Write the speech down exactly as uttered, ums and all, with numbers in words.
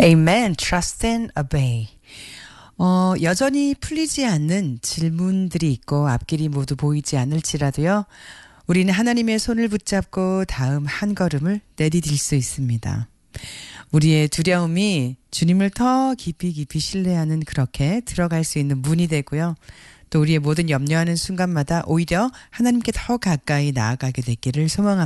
Amen. Trust and obey. 어, 여전히 풀리지 않는 질문들이 있고 앞길이 모두 보이지 않을지라도요. 우리는 하나님의 손을 붙잡고 다음 한 걸음을 내디딜 수 있습니다. 우리의 두려움이 주님을 더 깊이 깊이 신뢰하는 그렇게 들어갈 수 있는 문이 되고요. 또 우리의 모든 염려하는 순간마다 오히려 하나님께 더 가까이 나아가게 되기를 소망합니다.